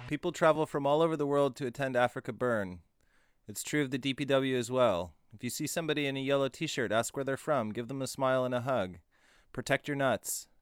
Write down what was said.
People travel from all over the world to attend Africa Burn. It's true of the DPW as well. If you see somebody in a yellow t-shirt, ask where they're from, give them a smile and a hug. Protect your nuts.